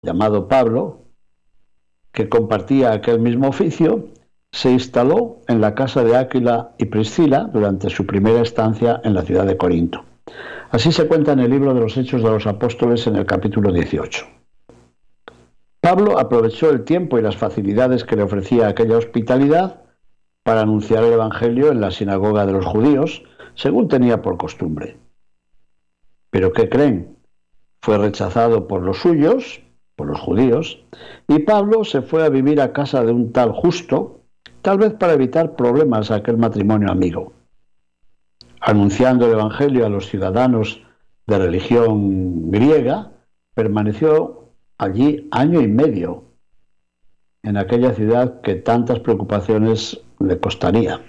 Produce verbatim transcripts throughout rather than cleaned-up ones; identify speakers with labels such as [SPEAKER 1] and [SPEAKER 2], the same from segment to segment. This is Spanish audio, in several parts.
[SPEAKER 1] llamado Pablo, que compartía aquel mismo oficio, se instaló en la casa de Áquila y Priscila durante su primera estancia en la ciudad de Corinto. Así se cuenta en el libro de los Hechos de los Apóstoles en el capítulo dieciocho. Pablo aprovechó el tiempo y las facilidades que le ofrecía aquella hospitalidad para anunciar el Evangelio en la sinagoga de los judíos, según tenía por costumbre. ¿Pero qué creen? Fue rechazado por los suyos, por los judíos, y Pablo se fue a vivir a casa de un tal Justo, tal vez para evitar problemas a aquel matrimonio amigo. Anunciando el Evangelio a los ciudadanos de religión griega, permaneció allí año y medio, en aquella ciudad que tantas preocupaciones le costaría.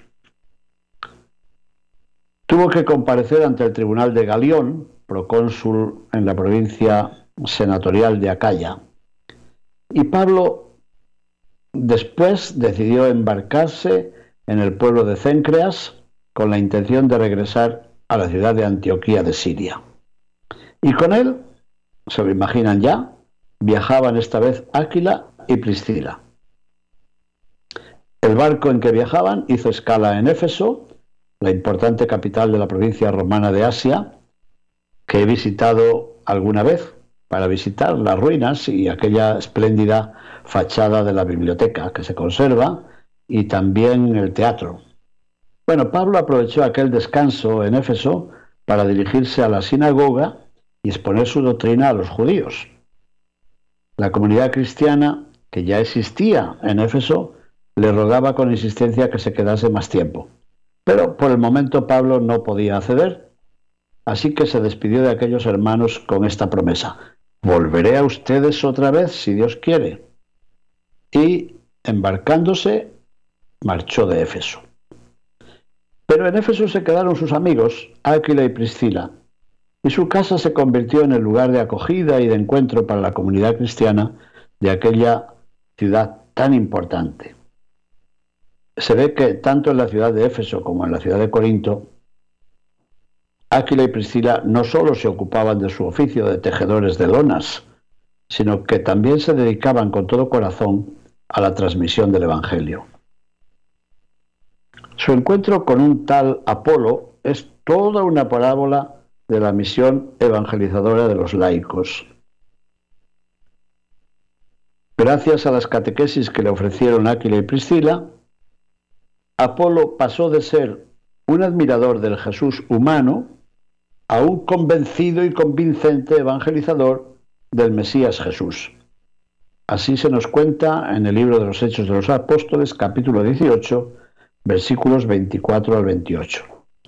[SPEAKER 1] Tuvo que comparecer ante el tribunal de Galión, procónsul en la provincia senatorial de Acaya. Y Pablo después decidió embarcarse en el pueblo de Cencreas con la intención de regresar a la ciudad de Antioquía de Siria. Y con él, se lo imaginan ya, viajaban esta vez Áquila y Priscila. El barco en que viajaban hizo escala en Éfeso, la importante capital de la provincia romana de Asia, que he visitado alguna vez para visitar las ruinas y aquella espléndida fachada de la biblioteca que se conserva y también el teatro. Bueno, Pablo aprovechó aquel descanso en Éfeso para dirigirse a la sinagoga y exponer su doctrina a los judíos. La comunidad cristiana, que ya existía en Éfeso, le rogaba con insistencia que se quedase más tiempo. Pero por el momento Pablo no podía acceder, así que se despidió de aquellos hermanos con esta promesa: volveré a ustedes otra vez si Dios quiere. Y embarcándose, marchó de Éfeso. Pero en Éfeso se quedaron sus amigos, Áquila y Priscila, y su casa se convirtió en el lugar de acogida y de encuentro para la comunidad cristiana de aquella ciudad tan importante. Se ve que tanto en la ciudad de Éfeso como en la ciudad de Corinto, Áquila y Priscila no solo se ocupaban de su oficio de tejedores de lonas, sino que también se dedicaban con todo corazón a la transmisión del Evangelio. Su encuentro con un tal Apolo es toda una parábola de la misión evangelizadora de los laicos. Gracias a las catequesis que le ofrecieron Áquila y Priscila, Apolo pasó de ser un admirador del Jesús humano a un convencido y convincente evangelizador del Mesías Jesús. Así se nos cuenta en el libro de los Hechos de los Apóstoles, capítulo dieciocho, versículos veinticuatro al veintiocho.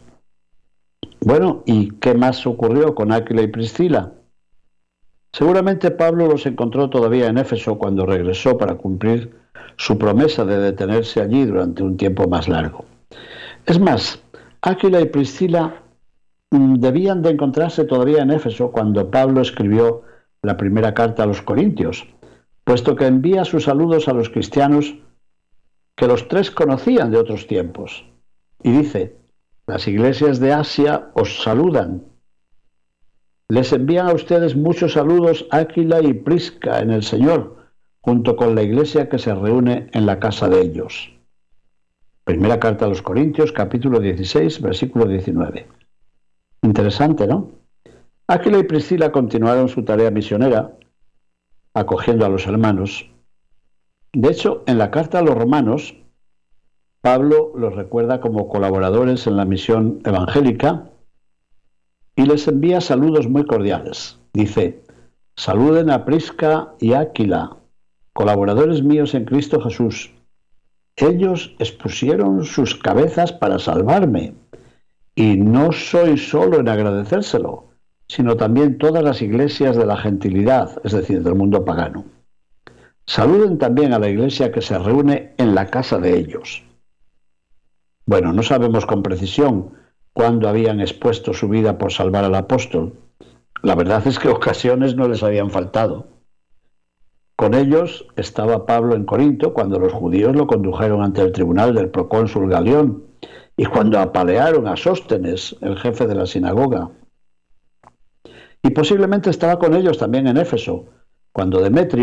[SPEAKER 1] Bueno, ¿y qué más ocurrió con Áquila y Priscila? Seguramente Pablo los encontró todavía en Éfeso cuando regresó para cumplir su promesa de detenerse allí durante un tiempo más largo. Es más, Áquila y Priscila mmm, debían de encontrarse todavía en Éfeso cuando Pablo escribió la primera carta a los Corintios, puesto que envía sus saludos a los cristianos que los tres conocían de otros tiempos. Y dice: las iglesias de Asia os saludan. Les envían a ustedes muchos saludos Áquila y Prisca en el Señor, junto con la iglesia que se reúne en la casa de ellos. Primera carta a los Corintios, capítulo dieciséis, versículo diecinueve. Interesante, ¿no? Áquila y Priscila continuaron su tarea misionera, acogiendo a los hermanos. De hecho, en la carta a los romanos, Pablo los recuerda como colaboradores en la misión evangélica y les envía saludos muy cordiales. Dice: saluden a Prisca y Áquila, colaboradores míos en Cristo Jesús. Ellos expusieron sus cabezas para salvarme, y no soy solo en agradecérselo, sino también todas las iglesias de la gentilidad, es decir, del mundo pagano. Saluden también a la iglesia que se reúne en la casa de ellos. Bueno, no sabemos con precisión cuándo habían expuesto su vida por salvar al apóstol. La verdad es que ocasiones no les habían faltado. Con ellos estaba Pablo en Corinto cuando los judíos lo condujeron ante el tribunal del procónsul Galión y cuando apalearon a Sóstenes, el jefe de la sinagoga. Y posiblemente estaba con ellos también en Éfeso, Cuando Demetrio